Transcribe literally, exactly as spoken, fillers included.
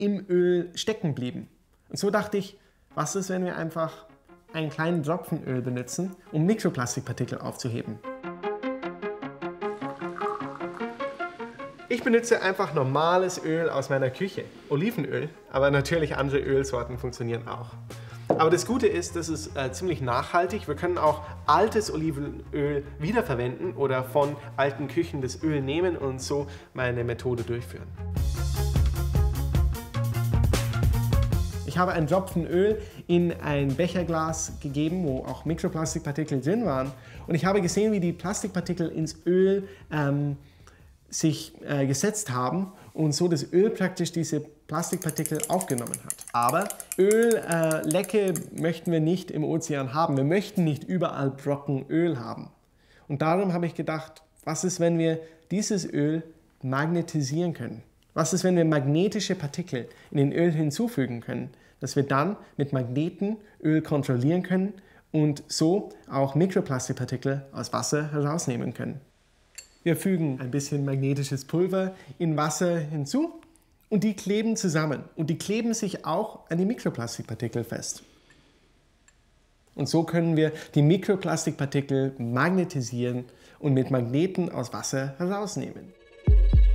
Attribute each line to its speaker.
Speaker 1: im Öl stecken blieben. Und so dachte ich, was ist, wenn wir einfach einen kleinen Tropfen Öl benutzen, um Mikroplastikpartikel aufzuheben. Ich benutze einfach normales Öl aus meiner Küche, Olivenöl, aber natürlich andere Ölsorten funktionieren auch. Aber das Gute ist, das ist äh, ziemlich nachhaltig. Wir können auch altes Olivenöl wiederverwenden oder von alten Küchen das Öl nehmen und so meine Methode durchführen. Ich habe einen Tropfen Öl in ein Becherglas gegeben, wo auch Mikroplastikpartikel drin waren. Und ich habe gesehen, wie die Plastikpartikel ins Öl ähm, sich äh, gesetzt haben und so das Öl praktisch diese Plastikpartikel aufgenommen hat. Aber Öllecke äh, möchten wir nicht im Ozean haben. Wir möchten nicht überall Brocken Öl haben. Und darum habe ich gedacht, was ist, wenn wir dieses Öl magnetisieren können? Was ist, wenn wir magnetische Partikel in den Öl hinzufügen können, dass wir dann mit Magneten Öl kontrollieren können und so auch Mikroplastikpartikel aus Wasser herausnehmen können. Wir fügen ein bisschen magnetisches Pulver in Wasser hinzu und die kleben zusammen. Und die kleben sich auch an die Mikroplastikpartikel fest. Und so können wir die Mikroplastikpartikel magnetisieren und mit Magneten aus Wasser herausnehmen.